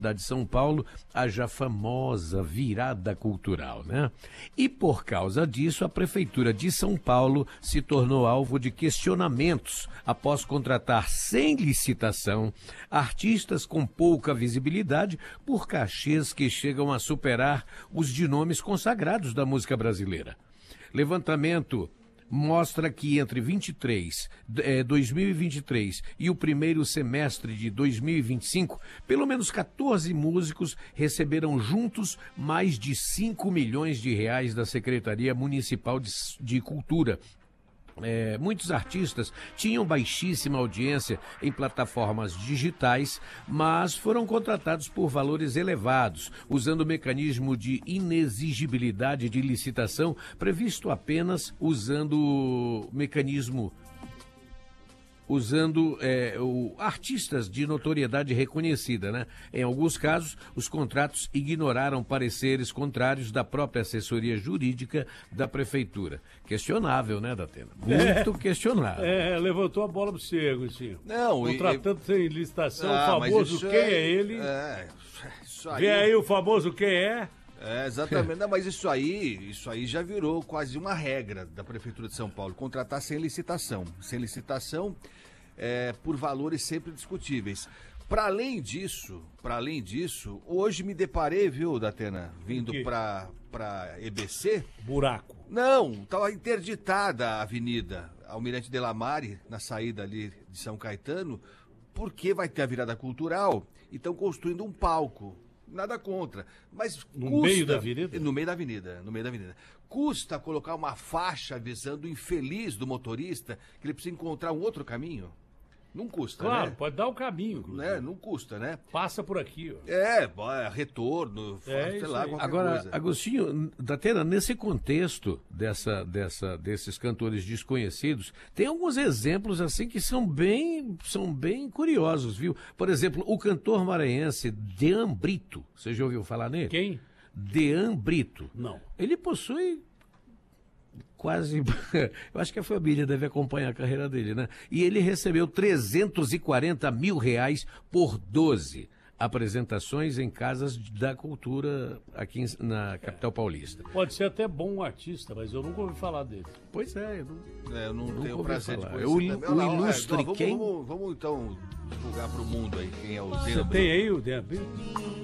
de São Paulo, a já famosa virada cultural, né? E por causa disso, a Prefeitura de São Paulo se tornou alvo de questionamentos após contratar sem licitação artistas com pouca visibilidade por cachês que chegam a superar os de nomes consagrados da música brasileira. Levantamento mostra que entre 2023 e o primeiro semestre de 2025, pelo menos 14 músicos receberam juntos mais de 5 milhões de reais da Secretaria Municipal de Cultura. Muitos artistas tinham baixíssima audiência em plataformas digitais, mas foram contratados por valores elevados, usando o mecanismo de inexigibilidade de licitação previsto apenas usando artistas de notoriedade reconhecida, né? Em alguns casos, os contratos ignoraram pareceres contrários da própria assessoria jurídica da Prefeitura. Questionável, né, Datena? Muito questionável. Levantou a bola pro você, Agostinho. Não, contratando sem licitação, o famoso quem é ele. Isso aí... Vem aí o famoso quem é. Exatamente. Não, mas isso aí já virou quase uma regra da Prefeitura de São Paulo, contratar sem licitação. Sem licitação, por valores sempre discutíveis. Para além disso, hoje me deparei, viu, Datena, vindo para EBC. Buraco. Não, estava interditada a avenida Almirante Delamare, na saída ali de São Caetano, porque vai ter a virada cultural e estão construindo um palco. Nada contra, mas no meio da avenida? No meio da avenida. Custa colocar uma faixa avisando o infeliz do motorista que ele precisa encontrar um outro caminho? Não custa, claro, né? Pode dar o caminho. Né? Não custa, né? Passa por aqui. Ó. Retorno, sei lá, qualquer Agora, coisa. Agostinho, Datena, nesse contexto desses cantores desconhecidos, tem alguns exemplos assim que são bem curiosos, viu? Por exemplo, o cantor maranhense Dean Brito. Você já ouviu falar nele? Quem? Dean Brito. Não. Ele possui quase, eu acho que a família deve acompanhar a carreira dele, né? E ele recebeu 340 mil reais por 12 apresentações em casas da cultura aqui na capital paulista. Pode ser até bom artista, mas eu nunca ouvi falar dele. Pois é, eu não tenho o prazer de conhecer. O ilustre quem? Vamos então divulgar para o mundo aí quem é o Dean Brito. Você tem aí o Dean Brito?